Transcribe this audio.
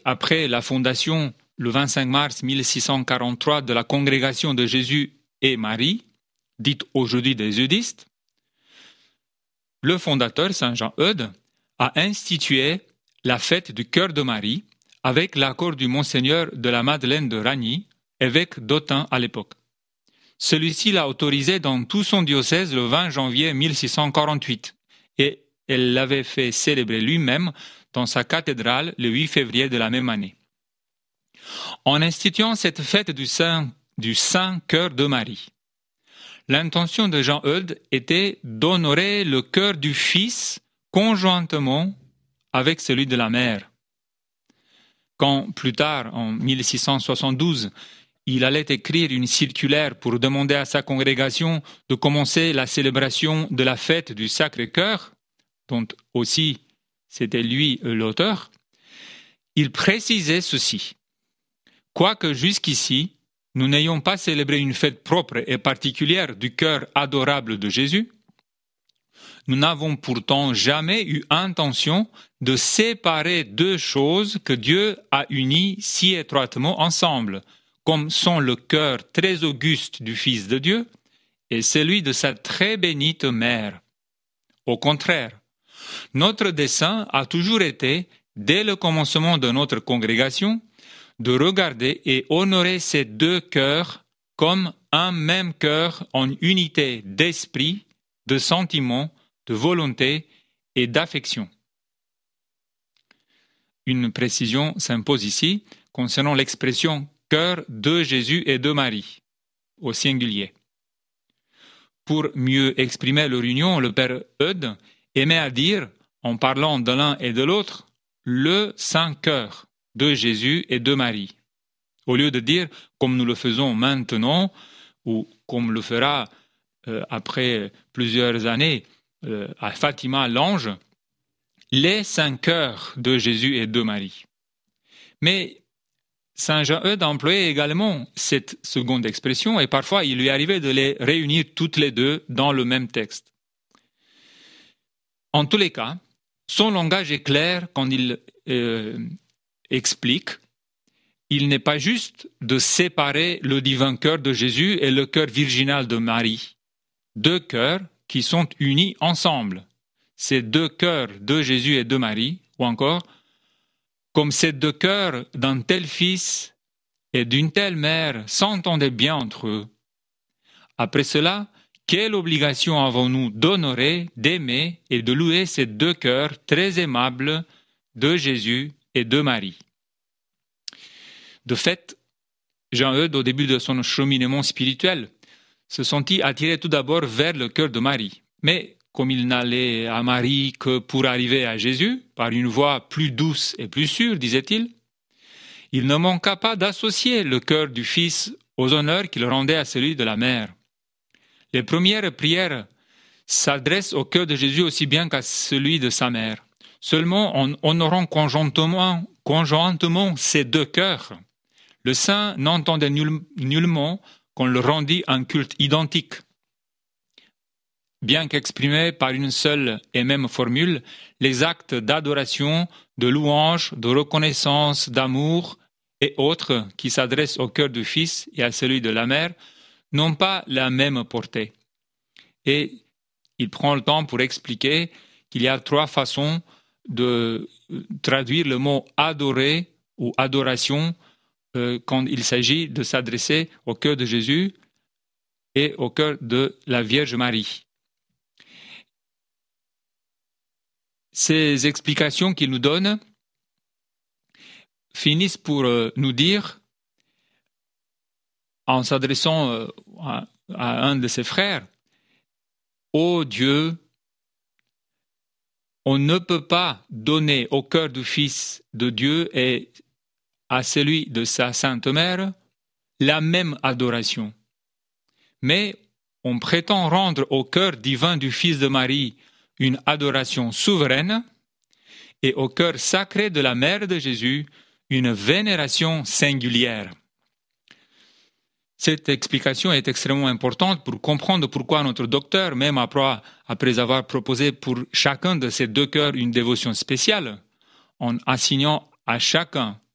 après la fondation le 25 mars 1643 de la Congrégation de Jésus et Marie, dite aujourd'hui des eudistes, le fondateur, Saint Jean-Eudes, a institué la fête du cœur de Marie avec l'accord du monseigneur de la Madeleine de Ragny, évêque d'Autun à l'époque. Celui-ci l'a autorisé dans tout son diocèse le 20 janvier 1648 et elle l'avait fait célébrer lui-même dans sa cathédrale le 8 février de la même année. En instituant cette fête du Saint Cœur de Marie, l'intention de Jean-Eudes était d'honorer le cœur du Fils conjointement avec celui de la Mère. Quand, plus tard, en 1672, il allait écrire une circulaire pour demander à sa congrégation de commencer la célébration de la fête du Sacré-Cœur, dont aussi c'était lui l'auteur, il précisait ceci. Quoique jusqu'ici, nous n'ayons pas célébré une fête propre et particulière du cœur adorable de Jésus, nous n'avons pourtant jamais eu intention de séparer deux choses que Dieu a unies si étroitement ensemble, comme sont le cœur très auguste du Fils de Dieu et celui de sa très bénite Mère. Au contraire, notre dessein a toujours été, dès le commencement de notre congrégation, de regarder et honorer ces deux cœurs comme un même cœur en unité d'esprit, de sentiment, de volonté et d'affection. Une précision s'impose ici concernant l'expression « cœur de Jésus et de Marie » au singulier. Pour mieux exprimer leur union, le père Eudes aimait à dire, en parlant de l'un et de l'autre, « le Saint-Cœur » de Jésus et de Marie, au lieu de dire, comme nous le faisons maintenant, ou comme le fera après plusieurs années à Fatima l'ange, les saints cœurs de Jésus et de Marie. Mais Saint Jean-Eudes employait également cette seconde expression et parfois il lui arrivait de les réunir toutes les deux dans le même texte. En tous les cas, son langage est clair quand il explique, il n'est pas juste de séparer le divin cœur de Jésus et le cœur virginal de Marie, deux cœurs qui sont unis ensemble. Ces deux cœurs de Jésus et de Marie, ou encore, comme ces deux cœurs d'un tel fils et d'une telle mère s'entendaient bien entre eux. Après cela, quelle obligation avons-nous d'honorer, d'aimer et de louer ces deux cœurs très aimables de Jésus et de Marie. De fait, Jean-Eudes, au début de son cheminement spirituel, se sentit attiré tout d'abord vers le cœur de Marie. Mais comme il n'allait à Marie que pour arriver à Jésus, par une voie plus douce et plus sûre, disait-il, il ne manqua pas d'associer le cœur du Fils aux honneurs qu'il rendait à celui de la Mère. Les premières prières s'adressent au cœur de Jésus aussi bien qu'à celui de sa mère. Seulement en honorant conjointement ces deux cœurs, le saint n'entendait nullement qu'on le rendît un culte identique. Bien qu'exprimés par une seule et même formule, les actes d'adoration, de louange, de reconnaissance, d'amour et autres qui s'adressent au cœur du Fils et à celui de la Mère n'ont pas la même portée. Et il prend le temps pour expliquer qu'il y a trois façons de traduire le mot adorer ou adoration quand il s'agit de s'adresser au cœur de Jésus et au cœur de la Vierge Marie. Ces explications qu'il nous donne finissent pour nous dire, en s'adressant à un de ses frères, « Ô Dieu, on ne peut pas donner au cœur du Fils de Dieu et à celui de sa Sainte Mère la même adoration. Mais on prétend rendre au cœur divin du Fils de Marie une adoration souveraine et au cœur sacré de la Mère de Jésus une vénération singulière. » Cette explication est extrêmement importante pour comprendre pourquoi notre docteur, même après avoir proposé pour chacun de ces deux cœurs une dévotion spéciale, en assignant à chacun